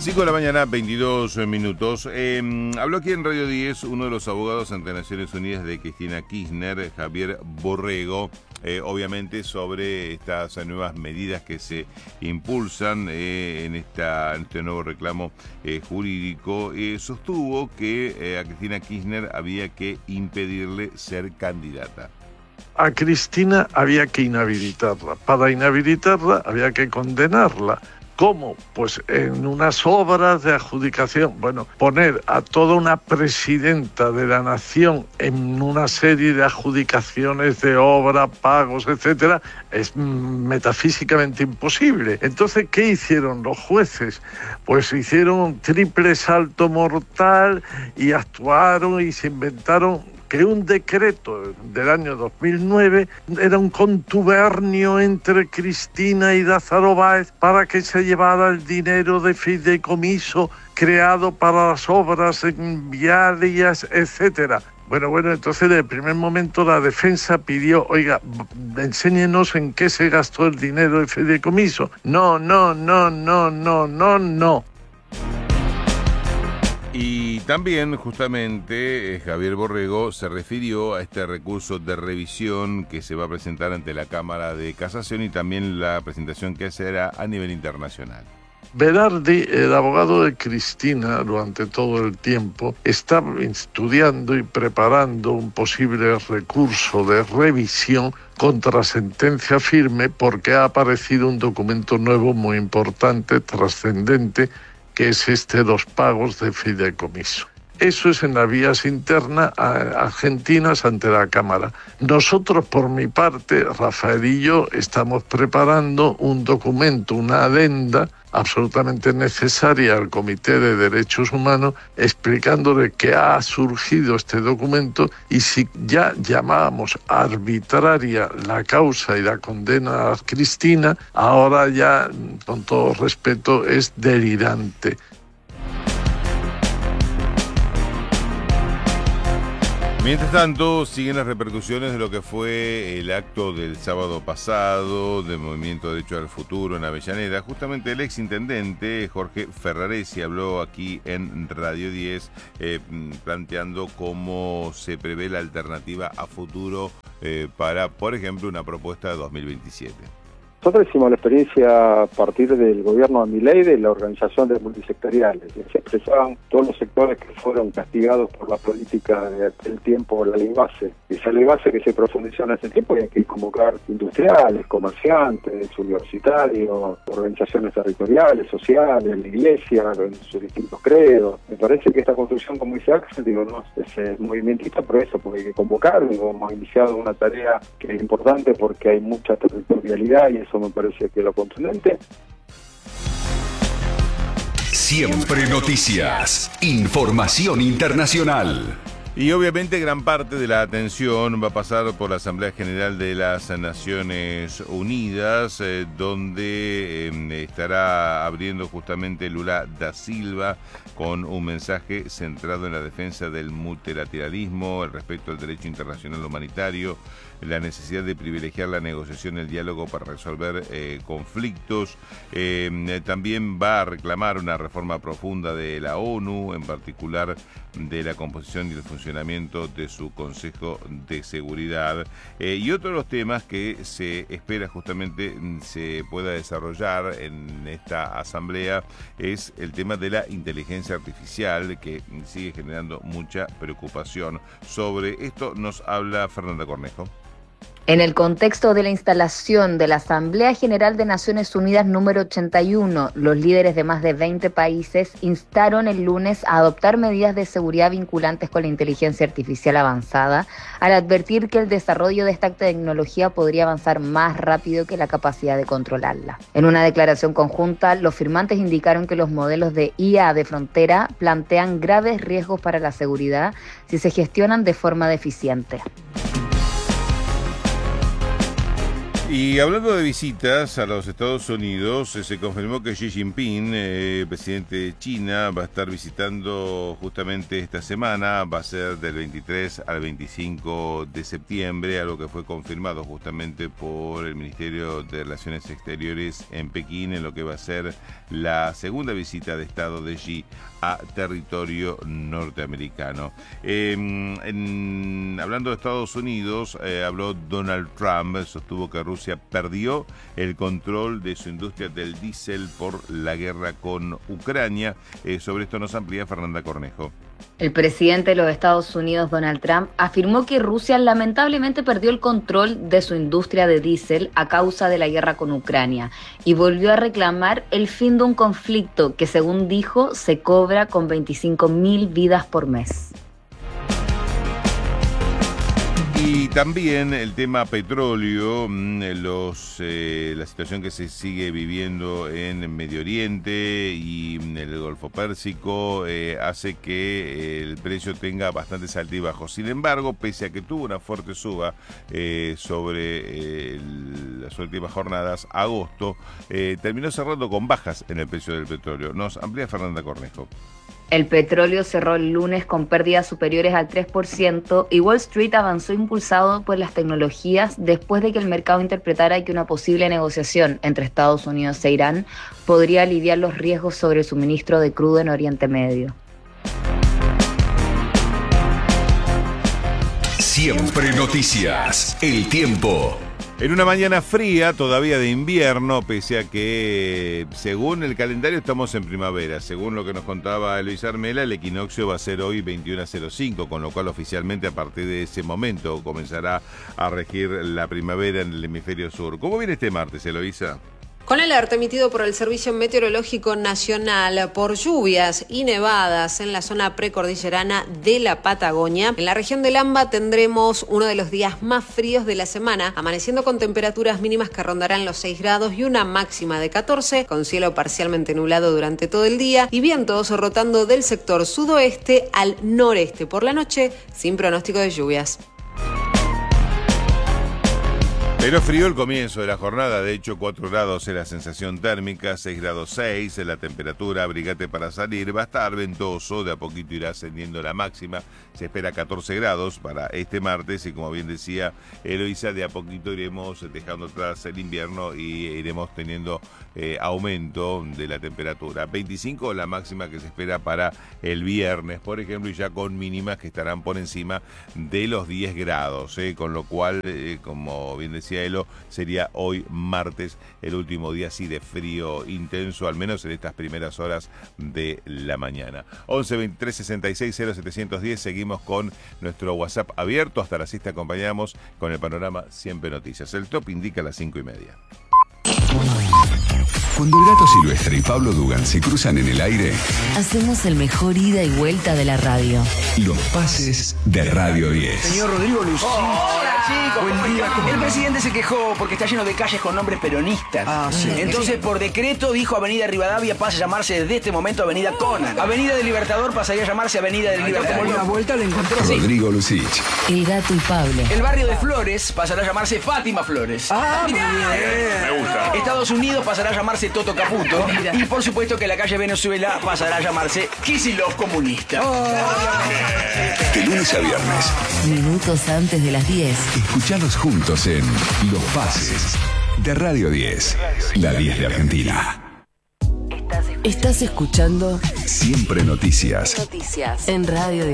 5 de la mañana, 22 minutos. Habló aquí en Radio 10 uno de los abogados ante Naciones Unidas de Cristina Kirchner, Javier Borrego, obviamente sobre estas nuevas medidas que se impulsan en este nuevo reclamo jurídico. Sostuvo que a Cristina Kirchner había que impedirle ser candidata. A Cristina había que inhabilitarla. Para inhabilitarla había que condenarla. ¿Cómo? Pues en unas obras de adjudicación. Bueno, poner a toda una presidenta de la nación en una serie de adjudicaciones de obra, pagos, etcétera, es metafísicamente imposible. Entonces, ¿qué hicieron los jueces? Pues hicieron un triple salto mortal y actuaron y se inventaron que un decreto del año 2009 era un contubernio entre Cristina y Lázaro Báez para que se llevara el dinero de fideicomiso creado para las obras viarias, etcétera. Bueno, entonces en el primer momento la defensa pidió, oiga, enséñenos en qué se gastó el dinero del fideicomiso. No. Y también, justamente, Javier Borrego se refirió a este recurso de revisión que se va a presentar ante la Cámara de Casación y también la presentación que será a nivel internacional. Berardi, el abogado de Cristina, durante todo el tiempo, está estudiando y preparando un posible recurso de revisión contra sentencia firme porque ha aparecido un documento nuevo muy importante, trascendente, que es los pagos de fideicomiso. Eso es en las vías internas argentinas ante la Cámara. Nosotros, por mi parte, Rafael y yo, estamos preparando un documento, una adenda absolutamente necesaria al Comité de Derechos Humanos, explicando de qué ha surgido este documento y si ya llamábamos arbitraria la causa y la condena a Cristina, ahora ya, con todo respeto, es delirante. Mientras tanto, siguen las repercusiones de lo que fue el acto del sábado pasado del Movimiento Derecho al Futuro en Avellaneda. Justamente el exintendente Jorge Ferraresi habló aquí en Radio 10 planteando cómo se prevé la alternativa a futuro para, por ejemplo, una propuesta de 2027. Nosotros hicimos la experiencia a partir del gobierno de Milei de la organización de multisectoriales. Se expresaban todos los sectores que fueron castigados por la política de aquel tiempo, la ley base. Esa ley base que se profundizó en ese tiempo, y hay que convocar industriales, comerciantes, universitarios, organizaciones territoriales, sociales, la iglesia, en sus distintos credos. Me parece que esta construcción, como dice Axel, no es movimentista por eso, porque hay que convocar. Hemos iniciado una tarea que es importante porque hay mucha territorialidad y eso me parece que es lo contundente. Siempre noticias, información internacional. Y obviamente gran parte de la atención va a pasar por la Asamblea General de las Naciones Unidas, donde estará abriendo justamente Lula da Silva con un mensaje centrado en la defensa del multilateralismo, el respeto al derecho internacional humanitario, la necesidad de privilegiar la negociación y el diálogo para resolver conflictos. También va a reclamar una reforma profunda de la ONU, en particular de la composición y el funcionamiento de su Consejo de Seguridad. Y otro de los temas que se espera justamente se pueda desarrollar en esta asamblea es el tema de la inteligencia artificial, que sigue generando mucha preocupación. Sobre esto nos habla Fernanda Cornejo. En el contexto de la instalación de la Asamblea General de Naciones Unidas número 81, los líderes de más de 20 países instaron el lunes a adoptar medidas de seguridad vinculantes con la inteligencia artificial avanzada, al advertir que el desarrollo de esta tecnología podría avanzar más rápido que la capacidad de controlarla. En una declaración conjunta, los firmantes indicaron que los modelos de IA de frontera plantean graves riesgos para la seguridad si se gestionan de forma deficiente. Y hablando de visitas a los Estados Unidos, se confirmó que Xi Jinping, presidente de China, va a estar visitando justamente esta semana, va a ser del 23 al 25 de septiembre, algo que fue confirmado justamente por el Ministerio de Relaciones Exteriores en Pekín, en lo que va a ser la segunda visita de Estado de Xi a territorio norteamericano. Hablando de Estados Unidos, habló Donald Trump, sostuvo que Rusia perdió el control de su industria del diésel por la guerra con Ucrania. Sobre esto nos amplía Fernanda Cornejo. El presidente de los Estados Unidos, Donald Trump, afirmó que Rusia lamentablemente perdió el control de su industria de diésel a causa de la guerra con Ucrania y volvió a reclamar el fin de un conflicto que, según dijo, se cobra con 25.000 vidas por mes. Y también el tema petróleo, la situación que se sigue viviendo en Medio Oriente y en el Golfo Pérsico hace que el precio tenga bastantes altibajos. Sin embargo, pese a que tuvo una fuerte suba sobre las últimas jornadas, agosto terminó cerrando con bajas en el precio del petróleo. Nos amplía Fernanda Cornejo. El petróleo cerró el lunes con pérdidas superiores al 3% y Wall Street avanzó impulsado por las tecnologías después de que el mercado interpretara que una posible negociación entre Estados Unidos e Irán podría aliviar los riesgos sobre el suministro de crudo en Oriente Medio. Siempre noticias. El tiempo. En una mañana fría, todavía de invierno, pese a que, según el calendario, estamos en primavera. Según lo que nos contaba Luis Armela, el equinoccio va a ser hoy 21:05, con lo cual oficialmente a partir de ese momento comenzará a regir la primavera en el hemisferio sur. ¿Cómo viene este martes, Eloísa? Con alerta emitido por el Servicio Meteorológico Nacional por lluvias y nevadas en la zona precordillerana de la Patagonia, en la región del AMBA tendremos uno de los días más fríos de la semana, amaneciendo con temperaturas mínimas que rondarán los 6 grados y una máxima de 14, con cielo parcialmente nublado durante todo el día y vientos rotando del sector sudoeste al noreste por la noche, sin pronóstico de lluvias. Pero frío el comienzo de la jornada, de hecho 4 grados es la sensación térmica, 6 grados 6 es la temperatura, abrigate para salir, va a estar ventoso, de a poquito irá ascendiendo la máxima, se espera 14 grados para este martes y como bien decía Eloísa, de a poquito iremos dejando atrás el invierno y iremos teniendo aumento de la temperatura. 25 la máxima que se espera para el viernes, por ejemplo, y ya con mínimas que estarán por encima de los 10 grados, con lo cual, como bien decía Elo, sería hoy martes el último día así de frío intenso, al menos en estas primeras horas de la mañana. 11 23 66 0710, seguimos con nuestro WhatsApp abierto, hasta las 6 te acompañamos con el panorama Siempre Noticias. El top indica las 5:30. Cuando el Gato Silvestre y Pablo Dugan se cruzan en el aire, hacemos el mejor ida y vuelta de la radio. Los pases de Radio 10. Señor Rodrigo Lucich. Hola, chicos. Buen día. El presidente se quejó porque está lleno de calles con nombres peronistas. Sí. Entonces, por decreto, dijo Avenida Rivadavia pasa a llamarse desde este momento Avenida Conan. Avenida del Libertador pasaría a llamarse Avenida del Libertador. Como una vuelta lo encontró. Rodrigo Lucich. El Gato y Pablo. El barrio de Flores pasará a llamarse Fátima Flores. Muy bien. Me gusta. Estados Unidos pasará a llamarse Toto Caputo. Y por supuesto que la calle Venezuela pasará a llamarse Kicillof Comunista. De lunes a viernes. Minutos antes de las 10. Escuchalos juntos en Los Pases de Radio 10. La 10 de Argentina. Estás escuchando Siempre Noticias. en Radio 10.